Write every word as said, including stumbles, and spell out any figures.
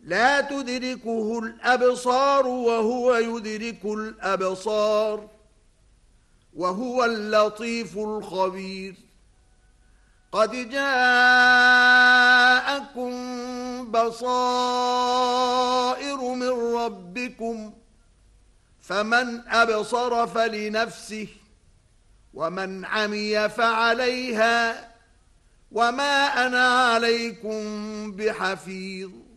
لا تدركه الأبصار وهو يدرك الأبصار وهو اللطيف الخبير. قد جاءكم بصائر من ربكم فمن أبصر فلنفسه ومن عمي فعليها وما أنا عليكم بحفيظ.